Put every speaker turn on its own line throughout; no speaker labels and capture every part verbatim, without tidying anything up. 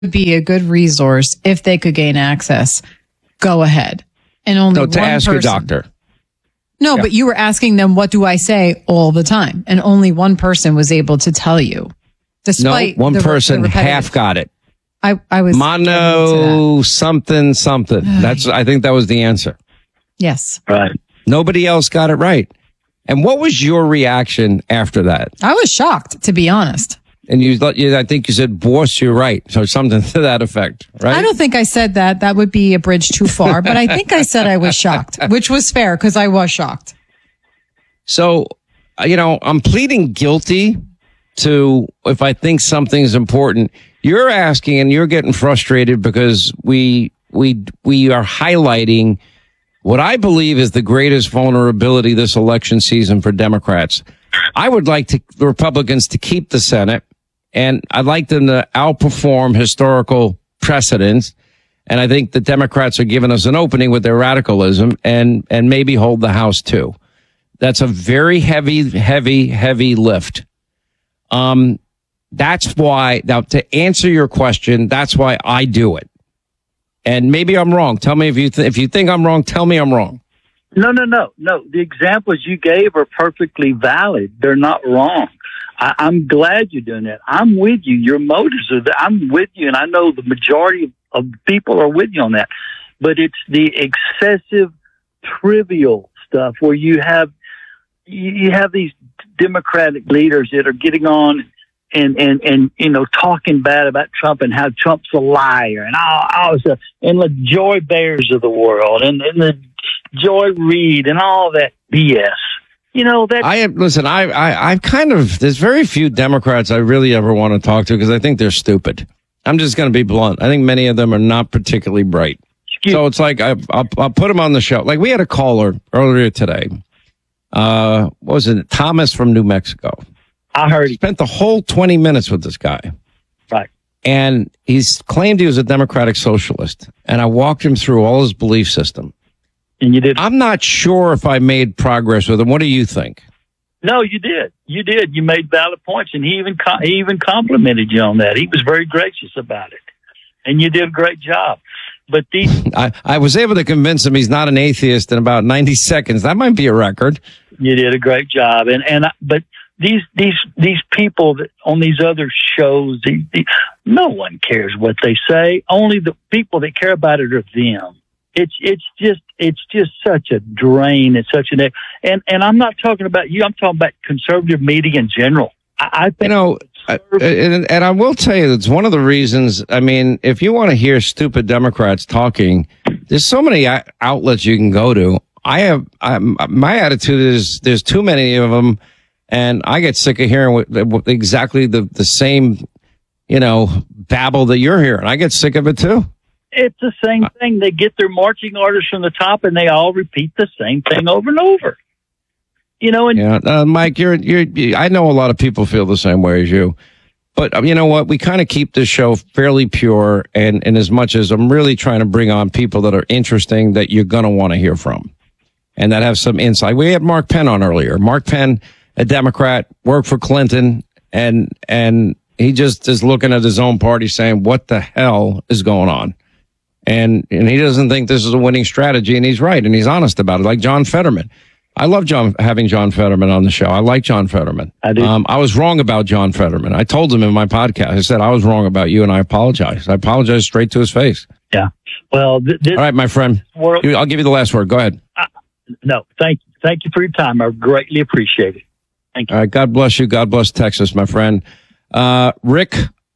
be a good resource if they could gain access, go ahead. And only
no, to
one
ask
person,
your doctor.
No,
yeah.
but you were asking them, what do I say all the time? And only one person was able to tell you. Despite
no, one
the,
person
the
half got it.
I, I was
mono something something. That's I think that was the answer.
Yes.
Right.
Nobody else got it right. And what was your reaction after that?
I was shocked, to be honest.
And you thought, I think you said, boss, you're right. So something to that effect, right?
I don't think I said that. That would be a bridge too far. But I think I said I was shocked, which was fair because I was shocked.
So, you know, I'm pleading guilty to if I think something's important. You're asking and you're getting frustrated because we we we are highlighting what I believe is the greatest vulnerability this election season for Democrats. I would like to, the Republicans to keep the Senate, and I'd like them to outperform historical precedents. And I think the Democrats are giving us an opening with their radicalism and, and maybe hold the House too. That's a very heavy, heavy, heavy lift. Um, that's why, now to answer your question, that's why I do it. And maybe I'm wrong. Tell me if you th- if you think I'm wrong, tell me I'm wrong.
No, no, no, no. The examples you gave are perfectly valid. They're not wrong. I, I'm glad you're doing that. I'm with you. Your motives are that. I'm with you, and I know the majority of, of people are with you on that. But it's the excessive, trivial stuff where you have you, you have these Democratic leaders that are getting on and, and, and, you know, talking bad about Trump and how Trump's a liar and all, all this stuff, and the Joy Bears of the world and, and the Joy Reid and all that B S. You know, that
I listen, I, I, I've kind of, there's very few Democrats I really ever want to talk to because I think they're stupid. I'm just going to be blunt. I think many of them are not particularly bright. Excuse so it's like, I, I'll, I'll put them on the show. Like we had a caller earlier today. Uh, what was it? Thomas from New Mexico.
I heard he
spent the whole twenty minutes with this guy.
Right.
And he's claimed he was a democratic socialist. And I walked him through all his belief system.
And you did.
I'm not sure if I made progress with him. What do you think?
No, you did. You did. You made valid points. And he even, he even complimented you on that. He was very gracious about it. And you did a great job. But these,
I, I was able to convince him he's not an atheist in about ninety seconds. That might be a record.
You did a great job. And, and, I, but these, these, these people that on these other shows, these, these, no one cares what they say. Only the people that care about it are them. It's, it's just, it's just such a drain. It's such an, and, and I'm not talking about you. I'm talking about conservative media in general. I, I think,
you know, I, and, and I will tell you, it's one of the reasons. I mean, if you want to hear stupid Democrats talking, there's so many outlets you can go to. I have, I, my attitude is there's too many of them, and I get sick of hearing what, what exactly the, the same, you know, babble that you're hearing. I get sick of it too.
It's the same thing. They get their marching orders from the top, and they all repeat the same thing over and over. You know, and
yeah, uh, Mike, you're, you're, I know a lot of people feel the same way as you, but um, you know what? We kind of keep this show fairly pure. And, and as much as I'm really trying to bring on people that are interesting that you're going to want to hear from and that have some insight. We had Mark Penn on earlier. Mark Penn, a Democrat, worked for Clinton, and, and he just is looking at his own party saying, what the hell is going on? And, and he doesn't think this is a winning strategy, and he's right. And he's honest about it. Like John Fetterman. I love John, having John Fetterman on the show. I like John Fetterman.
I do.
Um, I was wrong about John Fetterman. I told him in my podcast, I said, I was wrong about you, and I apologize. I apologize straight to his face.
Yeah. Well, th- this
all right, my friend. World- I'll give you the last word. Go ahead.
Uh, no, thank you. Thank you for your time. I greatly appreciate it. Thank you.
All right. God bless you. God bless Texas, my friend. Uh, Rick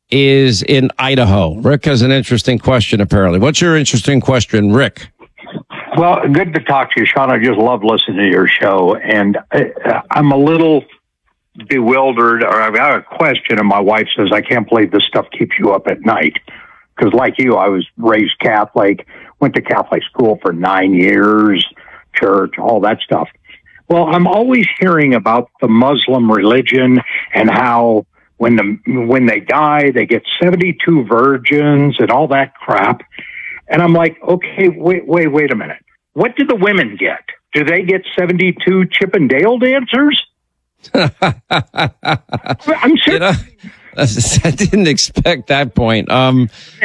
is in Idaho. Rick has an interesting question, apparently. What's your interesting question, Rick?
Well, good to talk to you, Sean. I just love listening to your show. And I, I'm a little bewildered, or I've got a question, and my wife says, I can't believe this stuff keeps you up at night. Because like you, I was raised Catholic, went to Catholic school for nine years, church, all that stuff. Well, I'm always hearing about the Muslim religion and how when the when they die, they get seventy-two virgins and all that crap. And I'm like, okay, wait, wait, wait a minute. What do the women get? Do they get seventy-two Chip and Dale dancers? I'm sure.
You know, I didn't expect that point. Um,